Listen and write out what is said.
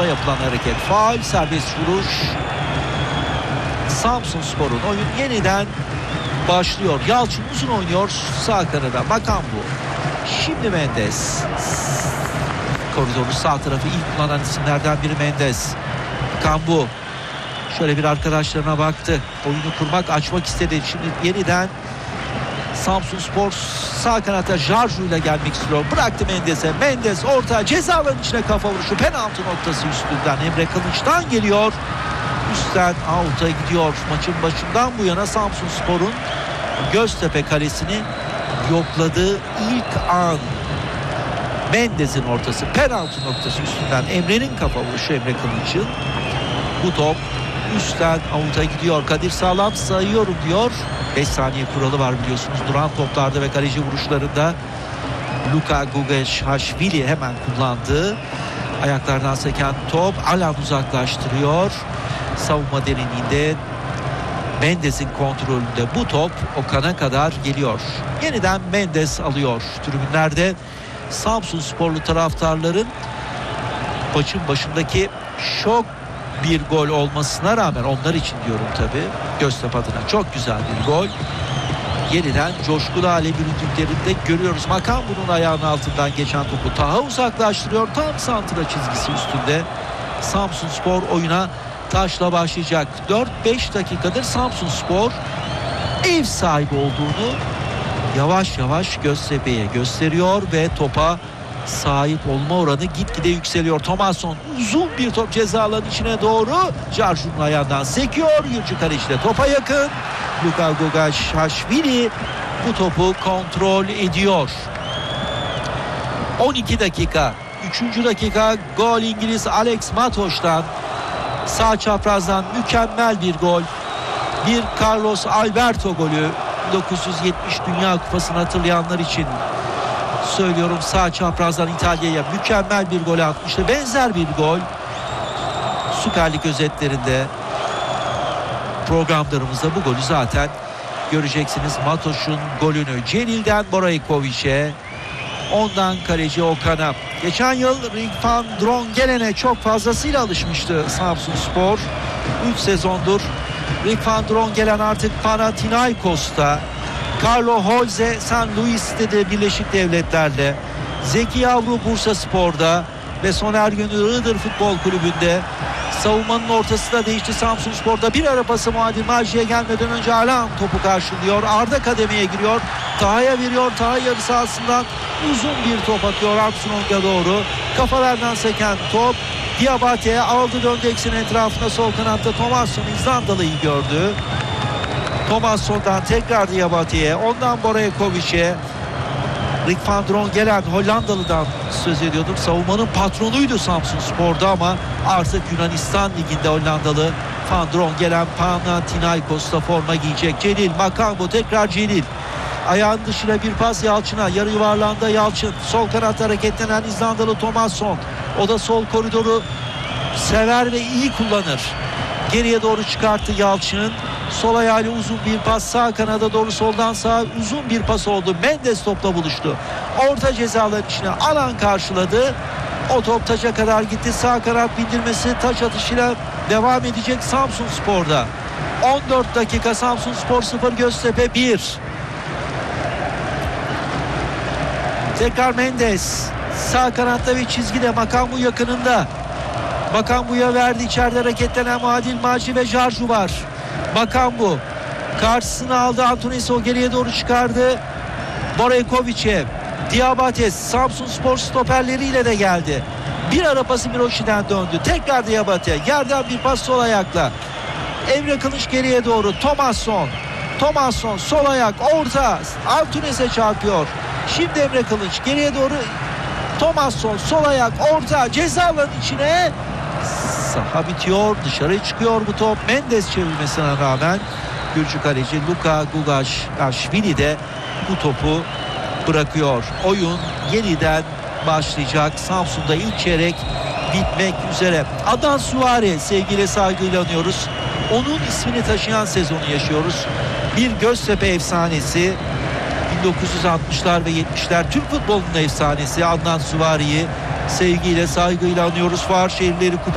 yapılan hareket faul, serbest vuruş. Samsunspor'un oyun yeniden başlıyor. Yalçın uzun oynuyor sağ kanada. Makambu. Şimdi Mendes. Koridoru sağ tarafı ilk kullanan isimlerden biri Mendes. Makambu. Şöyle bir arkadaşlarına baktı. Oyunu kurmak, açmak istedi. Şimdi yeniden Samsunspor sağ kanatta Jarju ile gelmek istiyor. Bıraktı Mendes'e. Mendes orta ceza alanının içine kafa vuruşu. Penaltı noktası üstünden. Emre Kılıç'tan geliyor. Üstten out'a gidiyor. Maçın başından bu yana Samsunspor'un Göztepe kalesini yokladığı ilk an. Mendes'in ortası. Penaltı noktası üstünden. Emre'nin kafa vuruşu, Emre Kılıç'ın. Bu top üstten out'a gidiyor. Kadir Sağlam sayıyorum diyor. 5 saniye kuralı var biliyorsunuz. Duran toplarda ve kaleci vuruşlarında Luka Gugeshashvili hemen kullandı. Ayaklardan seken top Alan uzaklaştırıyor. Savunma derinliğinde Mendes'in kontrolünde bu top Okan'a kadar geliyor. Yeniden Mendes alıyor. Tribünlerde Samsunsporlu taraftarların maçın başındaki şok bir gol olmasına rağmen, onlar için diyorum tabii, Göztepe adına çok güzel bir gol. Yeniden coşkulu hale büründüklerinde görüyoruz. Makambu'nun ayağının altından geçen topu Taha uzaklaştırıyor. Tam santra çizgisi üstünde Samsunspor oyuna taşla başlayacak. 4-5 dakikadır Samsunspor ev sahibi olduğunu yavaş yavaş Göztepe'ye gösteriyor ve topa sahip olma oranı gitgide yükseliyor. Thomasson uzun bir top ceza alanının içine doğru. Jarju'nun ayağından sekiyor. Gürcü kaleci de topa yakın. Luka Gugeshashvili bu topu kontrol ediyor. 12 dakika. 3. dakika gol İngiliz Alex Matoş'tan. Sağ çaprazdan mükemmel bir gol. Bir Carlos Alberto golü. 1970 Dünya Kupası'nı hatırlayanlar için söylüyorum, sağ çaprazdan İtalya'ya mükemmel bir gol atmıştı. Benzer bir gol Süper Lig özetlerinde, programlarımızda bu golü zaten göreceksiniz. Matoş'un golünü Celil'den Boraykovic'e, ondan kaleci Okan'a. Geçen yıl Rik-Van Drongelen'e çok fazlasıyla alışmıştı Samsunspor. 3 sezondur Rik-Van Drongelen artık Panathinaikos'ta. Carlo Holze San Luis'te de Birleşik Devletler'de. Zeki Yavru Bursaspor'da ve Soner Gönül Iğdır Futbol Kulübü'nde. Savunmanın ortası da değişti Samsunspor'da. Bir ara pası Muadil Maci'ye gelmeden önce Alan topu karşılıyor. Arda kademeye giriyor. Taha'ya veriyor. Taha yarı sahasından uzun bir top atıyor Armstrong'a doğru. Kafalardan seken top Diabate'ye aldı, döndü eksen etrafında. Sol kanatta Thomasson İzlandalı'yı gördü. Thomasson'dan tekrar Diabate'ye, ondan Boraykovic'e. Rik-Van Drongelen Hollandalı'dan söz ediyordum. Savunmanın patronuydu Samsunspor'da ama artık Yunanistan Ligi'nde Hollandalı Van Drongelen Panathinaikos'ta forma giyecek. Celil, Makambu, tekrar Celil. Ayağın dışına bir pas Yalçın'a. Yarı yuvarlağında Yalçın. Sol kanatta hareketlenen İzlandalı Thomasson. O da sol koridoru sever ve iyi kullanır. Geriye doğru çıkarttı Yalçın. Sol ayağıyla uzun bir pas, sağ kanada doğru, soldan sağa uzun bir pas oldu. Mendes topla buluştu. Orta cezaların içine Alan karşıladı. O top taça kadar gitti. Sağ kanat bindirmesi taç atışıyla devam edecek Samsunspor'da. 14 dakika Samsunspor 0, Göztepe 1. Tekrar Mendes. Sağ kanatta ve çizgide Makambu yakınında. Makambu'ya verdi. İçeride hareketlenen Muadil Maci ve Jarju var. Makambu karşısına aldı. Antonescu geriye doğru çıkardı. Boraykovic'e. Diabate Samsunspor stoperleriyle de geldi. Bir ara pası Miroşi'den döndü. Tekrar Diabate. Yerden bir pas sol ayakla. Emre Kılıç geriye doğru. Thomasson sol ayak orta. Antonescu çarpıyor. Şimdi Emre Kılıç geriye doğru. Thomasson sol ayak orta. Ceza alanının içine. Saha bitiyor. Dışarı çıkıyor bu top. Mendes çevirmesine rağmen Gürcü kaleci Luka Gugeshashvili de bu topu bırakıyor. Oyun yeniden başlayacak. Samsun'da ilk çeyrek bitmek üzere. Adnan Suvari sevgiyle saygıyla anıyoruz. Onun ismini taşıyan sezonu yaşıyoruz. Bir Göztepe efsanesi. 1960'lar ve 70'ler Türk futbolunun efsanesi Adnan Suvari'yi sevgiyle saygıyla anıyoruz. Fuarşehirleri Kupa